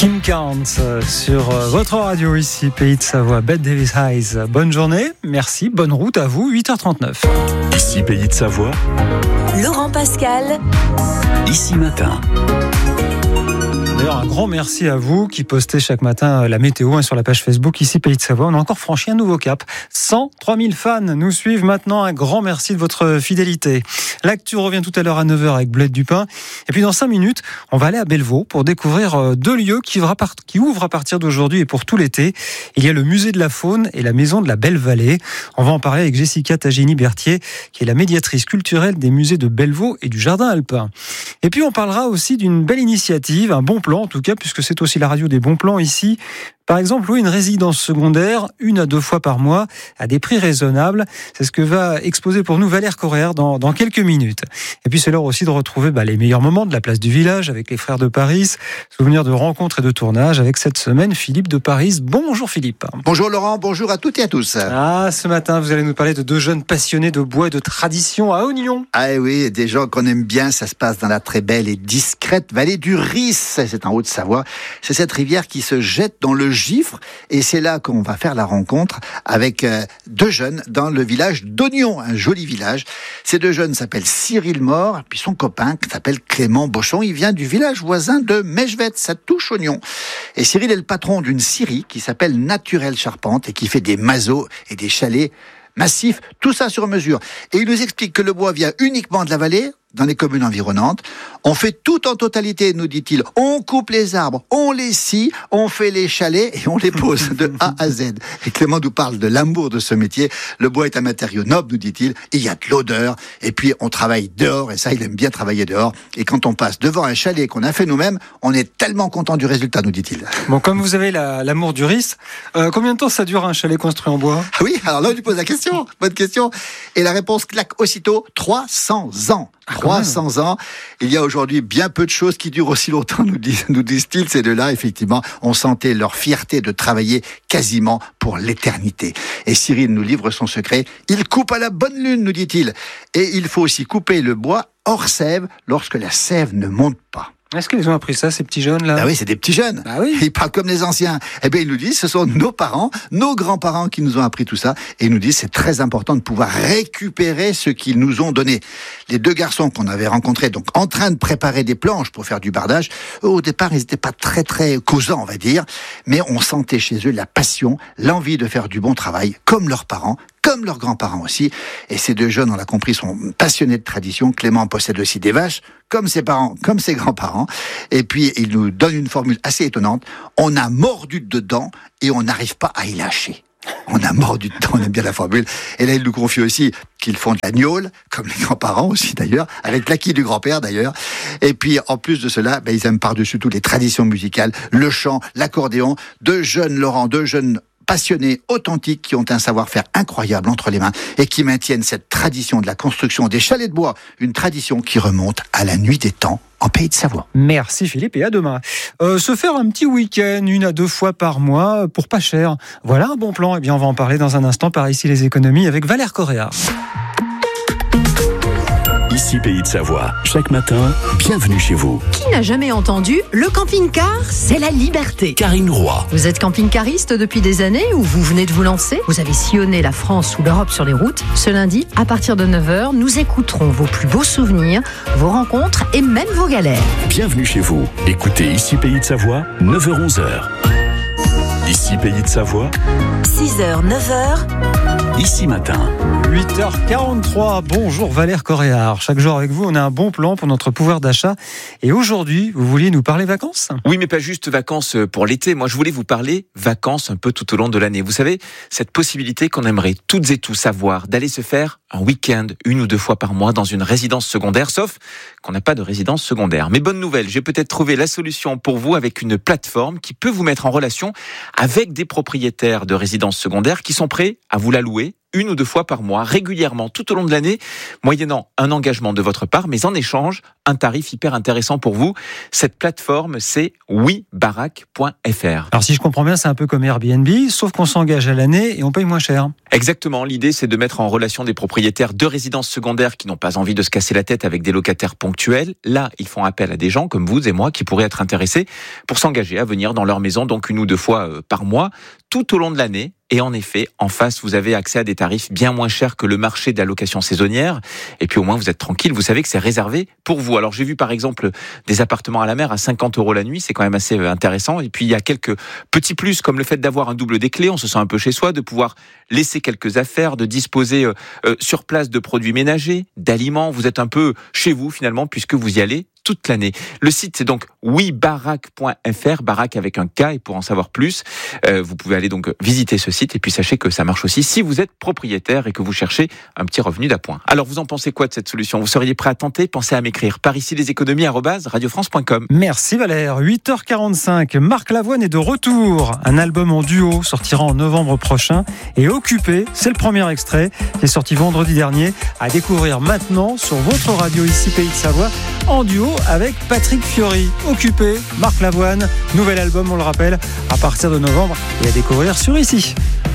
Kim Carnes sur votre radio ici, Pays de Savoie, Bette Davis Eyes. Bonne journée, merci, bonne route à vous, 8h39. Ici, Pays de Savoie. Laurent Pascal. Ici Matin. D'ailleurs, un grand merci à vous qui postez chaque matin la météo sur la page Facebook ici Pays de Savoie. On a encore franchi un nouveau cap. 103 000 fans nous suivent maintenant. Un grand merci de votre fidélité. L'actu revient tout à l'heure à 9h avec Bled Dupin. Et puis dans 5 minutes, on va aller à Bellevaux pour découvrir 2 lieux qui ouvrent à partir d'aujourd'hui et pour tout l'été. Il y a le musée de la faune et la maison de la Belle Vallée. On va en parler avec Jessica Tagini-Berthier, qui est la médiatrice culturelle des musées de Bellevaux et du Jardin Alpin. Et puis on parlera aussi d'une belle initiative, un bon plan en tout cas, puisque c'est aussi la radio des bons plans ici. Par exemple, louer une résidence secondaire 1 à 2 fois par mois à des prix raisonnables. C'est ce que va exposer pour nous Valère Correa dans quelques minutes. Et puis c'est l'heure aussi de retrouver les meilleurs moments de la place du village avec les frères de Paris. Souvenirs de rencontres et de tournages avec cette semaine Philippe de Paris. Bonjour Philippe. Bonjour Laurent, bonjour à toutes et à tous. Ce matin, vous allez nous parler de 2 jeunes passionnés de bois et de tradition à Oignon. Ah oui, des gens qu'on aime bien, ça se passe dans la très belle et discrète vallée du Ris. C'est en Haute-Savoie. C'est cette rivière qui se jette dans le Gifre, et c'est là qu'on va faire la rencontre avec 2 jeunes dans le village d'Oignon, un joli village. Ces 2 jeunes s'appellent Cyril Mort, puis son copain qui s'appelle Clément Bochon. Il vient du village voisin de Mechevette, ça touche Oignon. Et Cyril est le patron d'une scierie qui s'appelle Naturel Charpente et qui fait des masos et des chalets massifs, tout ça sur mesure. Et il nous explique que le bois vient uniquement de la vallée, dans les communes environnantes. On fait tout en totalité, nous dit-il. On coupe les arbres, on les scie, on fait les chalets et on les pose de A à Z. Et Clément nous parle de l'amour de ce métier. Le bois est un matériau noble, nous dit-il. Il y a de l'odeur. Et puis, on travaille dehors. Et ça, il aime bien travailler dehors. Et quand on passe devant un chalet qu'on a fait nous-mêmes, on est tellement content du résultat, nous dit-il. Bon, comme vous avez l'amour du Ris, combien de temps ça dure un chalet construit en bois ? Ah oui, alors là, on lui pose la question. Bonne question. Et la réponse claque aussitôt, 300 ans. 300 ans. Il y a aujourd'hui bien peu de choses qui durent aussi longtemps, nous disent-ils. Ces 2-là, effectivement, on sentait leur fierté de travailler quasiment pour l'éternité. Et Cyril nous livre son secret. Il coupe à la bonne lune, nous dit-il. Et il faut aussi couper le bois hors sève lorsque la sève ne monte pas. Est-ce qu'ils ont appris ça, ces petits jeunes là ? Ah oui, c'est des petits jeunes. Ah oui. Ils parlent comme les anciens. Eh bien, ils nous disent, ce sont nos parents, nos grands-parents qui nous ont appris tout ça. Et ils nous disent, c'est très important de pouvoir récupérer ce qu'ils nous ont donné. Les 2 garçons qu'on avait rencontrés, donc en train de préparer des planches pour faire du bardage, eux, au départ, ils n'étaient pas très causants, on va dire. Mais on sentait chez eux la passion, l'envie de faire du bon travail, comme leurs parents, comme leurs grands-parents aussi. Et ces 2 jeunes, on l'a compris, sont passionnés de tradition. Clément possède aussi des vaches, comme ses parents, comme ses grands-parents. Et puis, il nous donne une formule assez étonnante. On a mordu dedans et on n'arrive pas à y lâcher. On a mordu dedans, on aime bien la formule. Et là, il nous confie aussi qu'ils font de la gnôle, comme les grands-parents aussi d'ailleurs, avec l'acquis du grand-père d'ailleurs. Et puis, en plus de cela, ils aiment par-dessus tout les traditions musicales, le chant, l'accordéon. 2 jeunes, Laurent, 2 jeunes passionnés, authentiques, qui ont un savoir-faire incroyable entre les mains et qui maintiennent cette tradition de la construction des chalets de bois, une tradition qui remonte à la nuit des temps en Pays de Savoie. Merci Philippe et à demain. Se faire un petit week-end 1 à 2 fois par mois pour pas cher, voilà un bon plan. Eh bien, on va en parler dans un instant par ici les économies avec Valère Correa. Ici Pays de Savoie. Chaque matin, bienvenue chez vous. Qui n'a jamais entendu le camping-car, c'est la liberté. Karine Roy. Vous êtes camping-cariste depuis des années ou vous venez de vous lancer ? Vous avez sillonné la France ou l'Europe sur les routes. Ce lundi, à partir de 9h, nous écouterons vos plus beaux souvenirs, vos rencontres et même vos galères. Bienvenue chez vous. Écoutez Ici Pays de Savoie, 9h-11h. Ici Pays de Savoie, 6h, 9h. Ici Matin. 8h43, bonjour Valère Correa. Chaque jour avec vous, on a un bon plan pour notre pouvoir d'achat. Et aujourd'hui, vous vouliez nous parler vacances ? Oui, mais pas juste vacances pour l'été. Moi, je voulais vous parler vacances un peu tout au long de l'année. Vous savez, cette possibilité qu'on aimerait toutes et tous avoir d'aller se faire un week-end 1 ou 2 fois par mois dans une résidence secondaire, sauf qu'on n'a pas de résidence secondaire. Mais bonne nouvelle, j'ai peut-être trouvé la solution pour vous avec une plateforme qui peut vous mettre en relation avec des propriétaires de résidences secondaires qui sont prêts à vous la louer 1 ou 2 fois par mois, régulièrement, tout au long de l'année, moyennant un engagement de votre part, mais en échange, un tarif hyper intéressant pour vous. Cette plateforme, c'est WeBarack.fr. Alors si je comprends bien, c'est un peu comme Airbnb, sauf qu'on s'engage à l'année et on paye moins cher. Exactement. L'idée, c'est de mettre en relation des propriétaires de résidences secondaires qui n'ont pas envie de se casser la tête avec des locataires ponctuels. Là, ils font appel à des gens comme vous et moi qui pourraient être intéressés pour s'engager à venir dans leur maison, donc 1 ou 2 fois par mois, tout au long de l'année. Et en effet, en face, vous avez accès à des tarifs bien moins chers que le marché de la location saisonnière. Et puis au moins, vous êtes tranquille, vous savez que c'est réservé pour vous. Alors j'ai vu par exemple des appartements à la mer à 50 € la nuit, c'est quand même assez intéressant. Et puis il y a quelques petits plus comme le fait d'avoir un double des clés, on se sent un peu chez soi, de pouvoir laisser quelques affaires, de disposer sur place de produits ménagers, d'aliments. Vous êtes un peu chez vous finalement puisque vous y allez toute l'année. Le site, c'est donc WeBarack.fr, Barack avec un K, et pour en savoir plus, vous pouvez aller donc visiter ce site, et puis sachez que ça marche aussi si vous êtes propriétaire et que vous cherchez un petit revenu d'appoint. Alors, vous en pensez quoi de cette solution? Vous seriez prêt à tenter? Pensez à m'écrire par ici leséconomies@radiofrance.com. Merci Valère. 8h45, Marc Lavoine est de retour. Un album en duo sortira en novembre prochain. Et Occupé, c'est le premier extrait qui est sorti vendredi dernier, à découvrir maintenant sur votre radio ici Pays de Savoie, en duo avec Patrick Fiori. Occupé, Marc Lavoine, nouvel album, on le rappelle, à partir de novembre et à découvrir sur ici.